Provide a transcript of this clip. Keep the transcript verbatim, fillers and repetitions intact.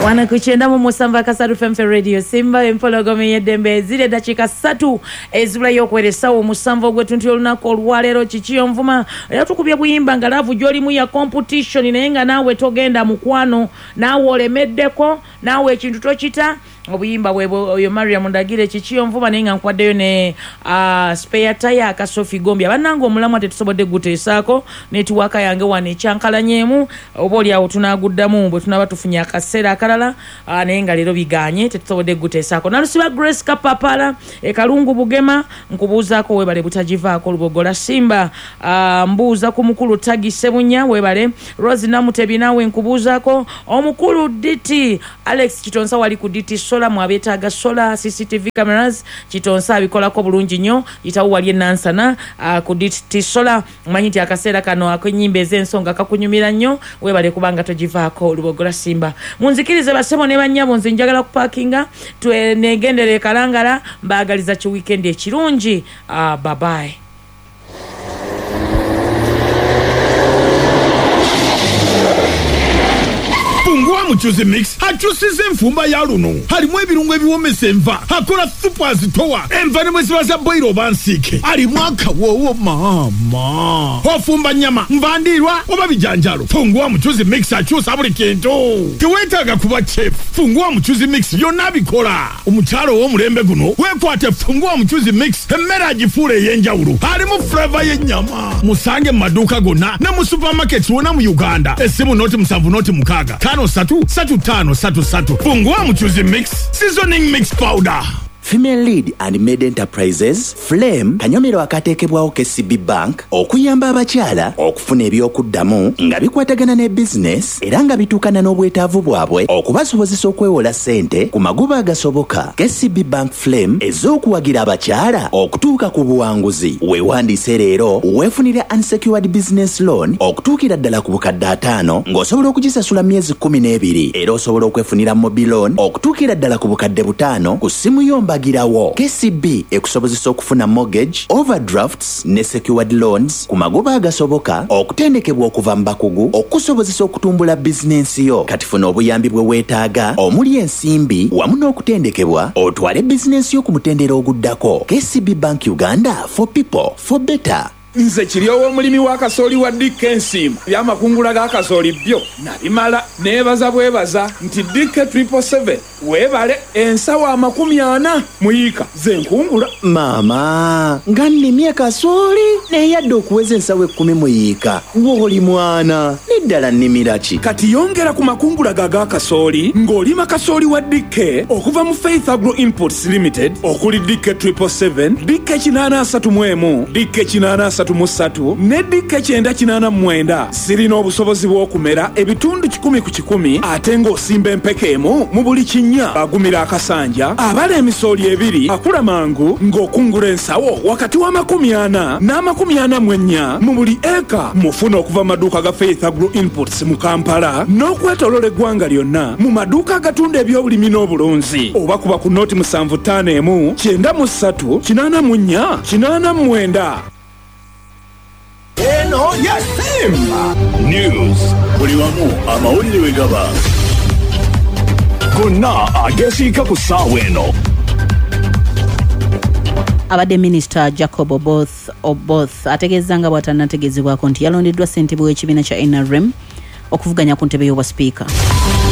Wana kuchenda mu Musamba Kasadu F M Radio Simba empologome yedembe zile dakika satu ezula yokweresa omusambo gwetuntu olunako olwalero chichiyo mvuma era tukubye buyimba ngalavu joli mu ya competition nenga nawe togenda mukwano nawe olemeddeko nawe ekintu tochita obuyimba bwebo oyo Mariam Ndagire chichiyo mvuma nenga nkwaddeyo ne uh, spare tire akasofi gombi abanango omulamu atetusobodde guteesako network yange wane chankalanyemu oboli awo tunaguddamu bwe tunaba tufunya akaseera akalala uh, nenga lero biganye tetusobodde guteesako nalusiba Grace Kapapala e Kalungu Bugema nkubuuzako webale butajivaako lubogola Simba uh, mbuuza ku mukulu Tagi Sebunya webale Rose Namutebi nawe nkubuuzako omukulu Diti Alex Kitonsa wali ku Diti sola mwabetaaga sola C C T V cameras Kitonsa abikolako bulungi nnyo itawu wali nansana uh, ku Diti sola manyiti akaseera kano akenyimbe ez'ensonga kakunyumira nnyo webale kubanga tojivaako lubogola Simba munzikirize basemo ne banyabo nze njagala ku parkinga twenegendere kalangala mbagaliza chi weekend ekirungi uh, bye bye. Fungua Muchuzi Mix hachusize mfumba ya luno halimu ebirungo ebiwomesa enva hakola super zitowa enva ne mwesibaza boiro bansike halimu akawowo mama hofumba nyama mvandirwa oba bijanjalo. Fungua Muchuzi Mix hachusa buli kintu tiwetaaga kuba chef. Fungua Muchuzi Mix yonna bikola omukyalo w'omulembe guno wekwate Fungua Muchuzi Mix emmere agifuula ey'enjawulo halimu flavor y'ennyama musange mu maduuka gonna ne mu supermarket wonna mu Uganda essimu noti musanvu noti mukaaga tano satu satu tano satu satu. Fungua Muchuzi Mix seasoning mix powder. Female Lead and Made Enterprises Flame kanyomero akatekebwawo K C B Bank okuyamba abakyala okufuna ebyokuddamu nga bikwatagana ne business era nga bituukana n'obwetaavu bwabwe okubasobozesa okwewola ssente ku magoba agasoboka. K C B Bank Flame ez'okuwagira abakyala okutuuka ku buwanguzi. Weewandiise leero weefunire unsecured business loan okutuukira ddala ku bukadde ataano ng'osobola okugisasula myezi kkumi n'ebiri era osobola okwefunira mobile loan okutuukira ddala ku bukadde butaano ku ssimu yomba girawo. K C B ekusobozesa okufuna mortgage, overdrafts ne secured loans ku magoba agasoboka okutendekebwa okuva mu bakugu okusobozesa okutumbula bizinensi yo. Kati funa obuyambi bwe weetaaga omuli ensimbi wamu n'okutendekebwa otwale bizinensi yo ku mutendera oguddako. K C B Bank Uganda, for people for better. Nze kiryowo omulimi wa kasooli wa Dick ensimu byamakungula ga kasooli byo nabimala nebaza bwebaza nti Dick triple seven webale ensawa amakumi ana muyika ze nkungula. Mama nga nnimye kasooli neyadde okuweza ensawa ekkumi muyika woli mwana neddala nnimira ki? Kati yongera ku makungula ga ga kasooli ng'olima kasooli wa Dick okuva mu Faith Agro Imports Limited okuli Dick triple seven, Dick kinaana asatu mu emu, Dick kinaana asatu mu ssatu ne Dick kyenda kinaana mu mwenda. Sirina obusobozi bw'okumera ebitundu kikumi ku kikumi ate ng'osimba empeke emu mu buli kinnya agumira akasanja abala emisooli ebiri akula mangu ng'okungula ensawo wakati w'amakumi ana n'amakumi ana mu ennya mu buli eka. Mufuna okuva maduuka ga Faith Agro Imports mu Kampala n'okwetolola eggwanga lyonna mu maduuka agatunda ebyobulimi n'obulunzi oba kuba ku nooti musanvu ttaano emu kyenda mu ssatu kinaana mu nnya kinaana mu mwenda. Eno ya Simba News buli wamu amawulire we gaba gonna agesiika ku ssaawa eno. Abadde Minister Jacob Oboth Oboth ategeeza nga bw'atannategeezebwako nti yalondeddwa ssentebe w'ekibiina kya N R M okuvuganya ku ntebe y'obwa speaker.